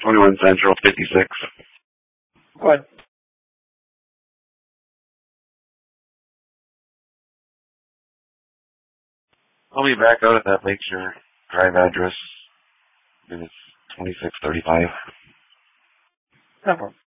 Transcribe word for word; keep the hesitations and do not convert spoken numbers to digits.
twenty-one Central, fifty-six. Go ahead. I'll be back out at that Lakeshore Drive address. And it's twenty-six thirty-five. No problem.